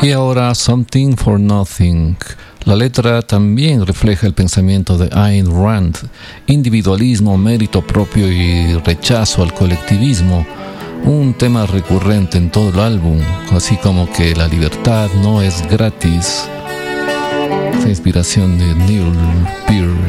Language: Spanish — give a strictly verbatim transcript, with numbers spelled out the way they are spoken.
Y ahora Something for Nothing. La letra también refleja el pensamiento de Ayn Rand: individualismo, mérito propio y rechazo al colectivismo. Un tema recurrente en todo el álbum, así como que la libertad no es gratis. Esa inspiración de Neil Peart.